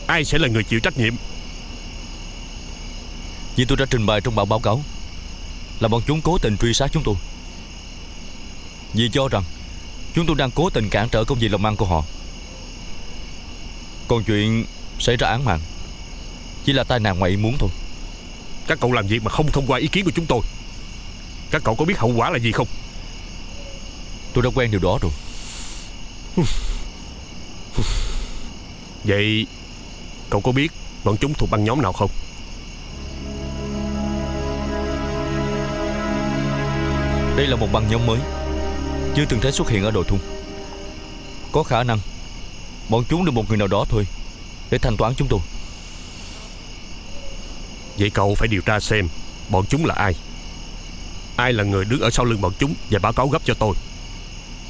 ai sẽ là người chịu trách nhiệm? Như tôi đã trình bày trong bản báo cáo, là bọn chúng cố tình truy sát chúng tôi, vì cho rằng chúng tôi đang cố tình cản trở công việc làm ăn của họ. Còn chuyện xảy ra án mạng chỉ là tai nạn ngoài ý muốn thôi. Các cậu làm việc mà không thông qua ý kiến của chúng tôi. Các cậu có biết hậu quả là gì không? Tôi đã quen điều đó rồi. Vậy cậu có biết bọn chúng thuộc băng nhóm nào không? Đây là một băng nhóm mới, chưa từng thấy xuất hiện ở Đồi Thung. Có khả năng bọn chúng được một người nào đó thuê để thanh toán chúng tôi. Vậy cậu phải điều tra xem bọn chúng là ai. Ai là người đứng ở sau lưng bọn chúng, và báo cáo gấp cho tôi.